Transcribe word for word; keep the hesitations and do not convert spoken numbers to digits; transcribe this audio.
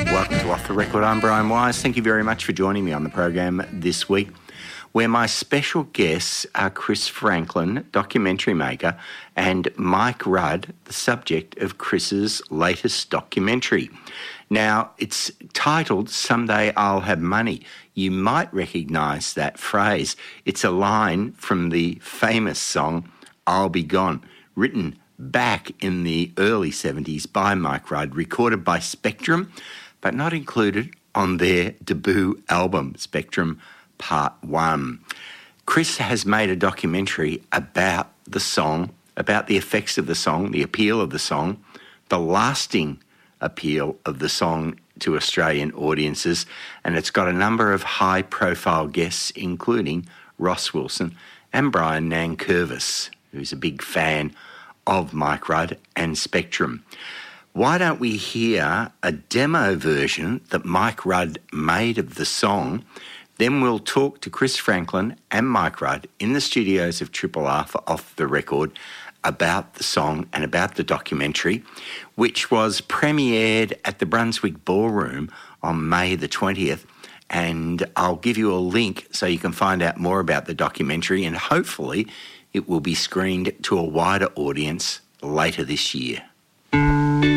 Welcome to Off the Record. I'm Brian Wise. Thank you very much for joining me on the program this week, where my special guests are Chris Franklin, documentary maker, and Mike Rudd, the subject of Chris's latest documentary. Now, it's titled Someday I'll Have Money. You might recognise that phrase. It's a line from the famous song I'll Be Gone, written back in the early seventies by Mike Rudd, recorded by Spectrum, but not included on their debut album, Spectrum Part one. Chris has made a documentary about the song, about the effects of the song, the appeal of the song, the lasting appeal of the song to Australian audiences, and it's got a number of high-profile guests, including Ross Wilson and Brian Nankervis, who's a big fan of Mike Rudd and Spectrum. Why don't we hear a demo version that Mike Rudd made of the song? Then we'll talk to Chris Franklin and Mike Rudd in the studios of Triple R for Off the Record about the song and about the documentary, which was premiered at the Brunswick Ballroom on May the twentieth. And I'll give you a link so you can find out more about the documentary, and hopefully it will be screened to a wider audience later this year.